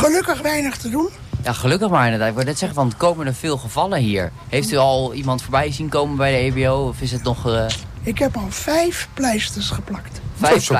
Gelukkig weinig te doen. Ja, gelukkig maar inderdaad. Ik wou net zeggen, want er komen er veel gevallen hier. Heeft u al iemand voorbij zien komen bij de EBO? Of is het nog... Ik heb al 5 pleisters geplakt. 5 Zo